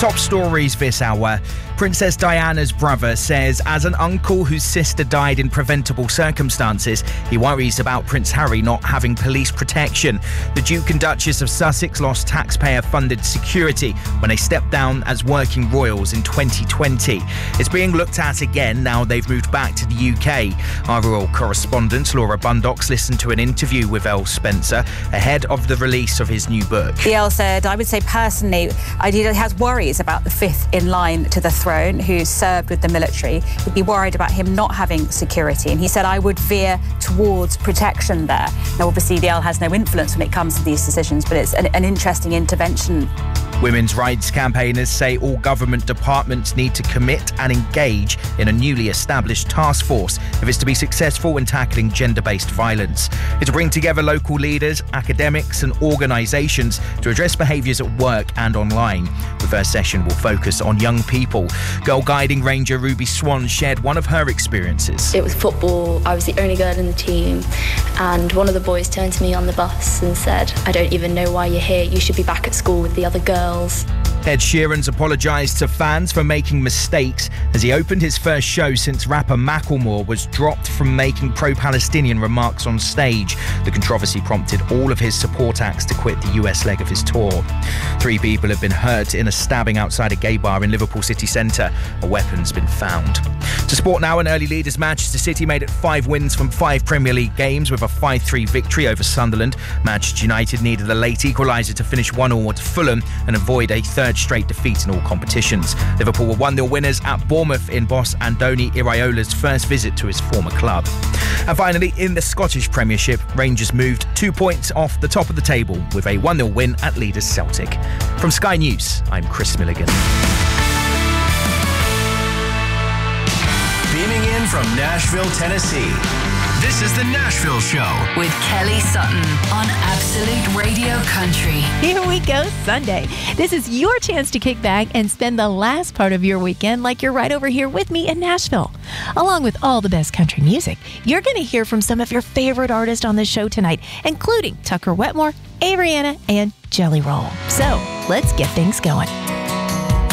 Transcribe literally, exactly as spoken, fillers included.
Top stories this hour. Princess Diana's brother says as an uncle whose sister died in preventable circumstances, he worries about Prince Harry not having police protection. The Duke and Duchess of Sussex lost taxpayer-funded security when they stepped down as working royals in twenty twenty. It's being looked at again now they've moved back to the U K. Our royal correspondent Laura Bundox listened to an interview with Earl Spencer ahead of the release of his new book. The Earl said, I would say personally, he has worries about the fifth in line to the throne who served with the military. He'd be worried about him not having security. And he said, I would veer towards protection there. Now, obviously, the Earl has no influence when it comes to these decisions, but it's an, an interesting intervention. Women's rights campaigners say all government departments need to commit and engage in a newly established task force if it's to be successful in tackling gender-based violence. It's to bring together local leaders, academics and organisations to address behaviours at work and online. The first session will focus on young people. Girl Guiding Ranger Ruby Swan shared one of her experiences. It was football. I was the only girl in the team, and one of the boys turned to me on the bus and said, I don't even know why you're here. You should be back at school with the other girls. Ed Sheeran's apologised to fans for making mistakes as he opened his first show since rapper Macklemore was dropped from making pro-Palestinian remarks on stage. The controversy prompted all of his support acts to quit the U S leg of his tour. Three people have been hurt in a stabbing outside a gay bar in Liverpool city centre. A weapon's been found. To sport now, an early lead as Manchester City made it five wins from five Premier League games with a five three victory over Sunderland. Manchester United needed a late equaliser to finish one all at Fulham and avoid a third straight defeat in all competitions. Liverpool were one nil winners at Bournemouth in boss Andoni Iraola's first visit to his former club. And finally, in the Scottish Premiership, Rangers moved two points off the top of the table with a one nil win at leaders Celtic. From Sky News, I'm Chris Milligan. Beaming in from Nashville, Tennessee, this is The Nashville Show with Kelly Sutton on Absolute Radio Country. Here we go, Sunday. This is your chance to kick back and spend the last part of your weekend like you're right over here with me in Nashville. Along with all the best country music, you're going to hear from some of your favorite artists on the show tonight, including Tucker Wetmore, Ariana, and Jelly Roll. So let's get things going.